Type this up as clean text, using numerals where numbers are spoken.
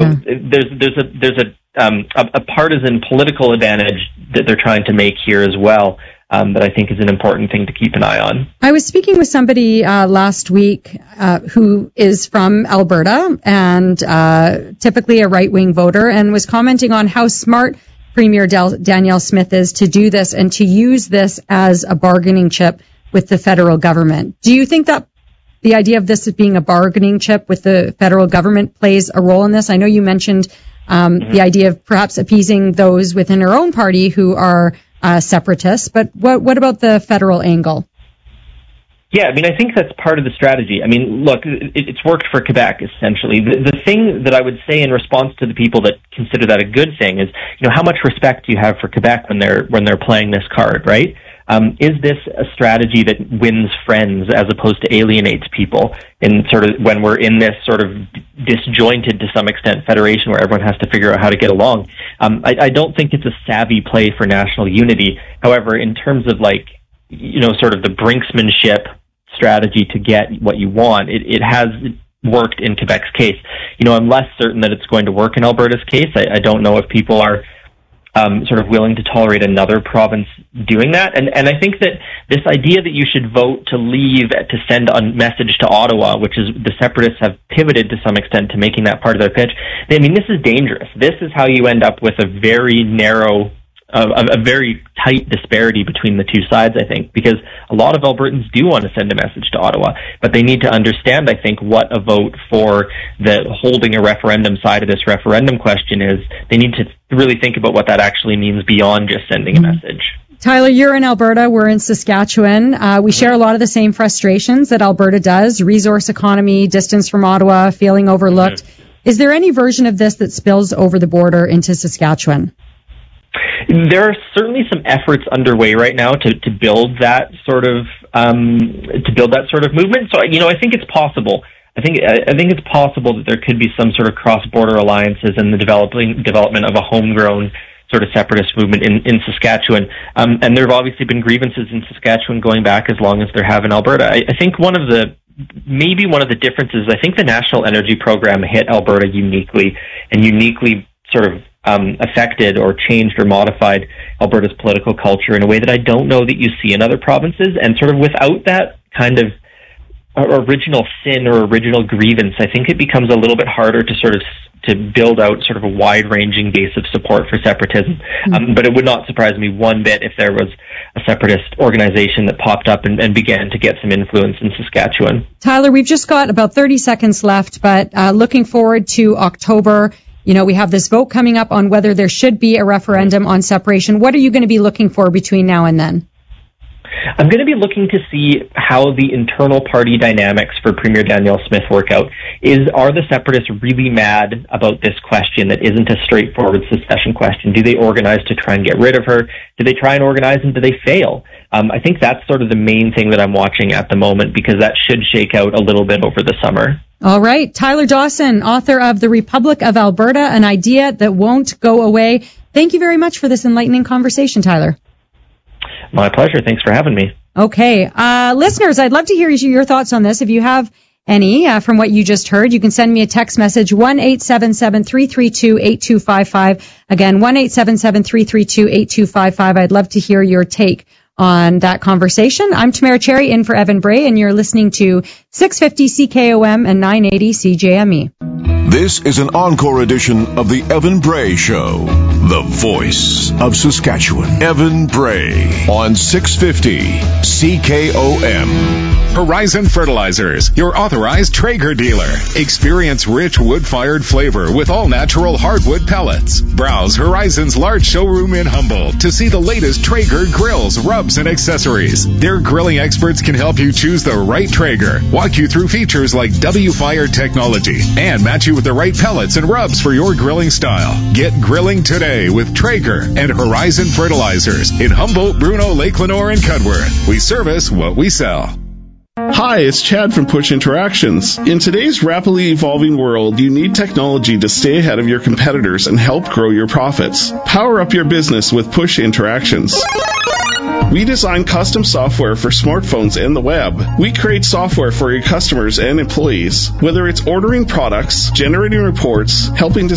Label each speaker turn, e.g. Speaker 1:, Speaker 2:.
Speaker 1: there's a partisan political advantage that they're trying to make here as well. That I think is an important thing to keep an eye on.
Speaker 2: I was speaking with somebody last week who is from Alberta and typically a right-wing voter, and was commenting on how smart Premier Danielle Smith is to do this and to use this as a bargaining chip with the federal government. Do you think that the idea of this as being a bargaining chip with the federal government plays a role in this? I know you mentioned the idea of perhaps appeasing those within her own party who are separatists, but what about the federal angle?
Speaker 1: Yeah, I mean, I think that's part of the strategy. I mean, look, it's worked for Quebec, essentially. The thing that I would say in response to the people that consider that a good thing is, how much respect do you have for Quebec when they're playing this card, right? Is this a strategy that wins friends as opposed to alienates people in sort of when we're in this sort of disjointed to some extent federation where everyone has to figure out how to get along? I don't think it's a savvy play for national unity. However, in terms of sort of the brinksmanship strategy to get what you want, it has worked in Quebec's case. I'm less certain that it's going to work in Alberta's case. I don't know if people are sort of willing to tolerate another province doing that. And I think that this idea that you should vote to leave to send a message to Ottawa, which is the separatists have pivoted to some extent to making that part of their pitch. I mean, this is dangerous. This is how you end up with a very narrow, a very tight disparity between the two sides, I think, because a lot of Albertans do want to send a message to Ottawa, but they need to understand, I think, what a vote for the holding a referendum side of this referendum question is. They need to really think about what that actually means beyond just sending a message.
Speaker 2: Tyler, you're in Alberta. We're in Saskatchewan. We share a lot of the same frustrations that Alberta does: resource economy, distance from Ottawa, feeling overlooked. Is there any version of this that spills over the border into Saskatchewan?
Speaker 1: There are certainly some efforts underway right now to build that sort of movement. So I think it's possible. I think it's possible that there could be some sort of cross-border alliances and the development of a homegrown sort of separatist movement in Saskatchewan. And there have obviously been grievances in Saskatchewan going back as long as there have in Alberta. I think one of the differences, I think the National Energy Program hit Alberta uniquely sort of affected or changed or modified Alberta's political culture in a way that I don't know that you see in other provinces. And sort of without that kind of original sin or original grievance, I think it becomes a little bit harder to build out sort of a wide-ranging base of support for separatism. But it would not surprise me one bit if there was a separatist organization that popped up and began to get some influence in Saskatchewan.
Speaker 2: Tyler, we've just got about 30 seconds left, but looking forward to October. We have this vote coming up on whether there should be a referendum on separation. What are you going to be looking for between now and then?
Speaker 1: I'm going to be looking to see how the internal party dynamics for Premier Danielle Smith work out. Are the separatists really mad about this question that isn't a straightforward secession question? Do they organize to try and get rid of her? Do they try and organize and do they fail? I think that's sort of the main thing that I'm watching at the moment, because that should shake out a little bit over the summer.
Speaker 2: All right. Tyler Dawson, author of The Republic of Alberta, An Idea That Won't Go Away. Thank you very much for this enlightening conversation, Tyler.
Speaker 1: My pleasure. Thanks for having me.
Speaker 2: Okay. Listeners, I'd love to hear your thoughts on this. If you have any from what you just heard, you can send me a text message, 1-877-332-8255. Again, 1-877-332-8255. I'd love to hear your take on that conversation. I'm Tamara Cherry in for Evan Bray, and you're listening to 650 CKOM and 980 CJME.
Speaker 3: This is an encore edition of the Evan Bray Show, the voice of Saskatchewan. Evan Bray on 650 CKOM.
Speaker 4: Horizon Fertilizers, your authorized Traeger dealer. Experience rich wood-fired flavor with all-natural hardwood pellets. Browse Horizon's large showroom in Humboldt to see the latest Traeger grills, rubs, and accessories. Their grilling experts can help you choose the right Traeger, walk you through features like W-Fire technology, and match you with the right pellets and rubs for your grilling style. Get grilling today with Traeger and Horizon Fertilizers in Humboldt, Bruno, Lake Lenoir, and Cudworth. We service what we sell.
Speaker 5: Hi, it's Chad from Push Interactions. In today's rapidly evolving world, you need technology to stay ahead of your competitors and help grow your profits. Power up your business with Push Interactions. We design custom software for smartphones and the web. We create software for your customers and employees. Whether it's ordering products, generating reports, helping to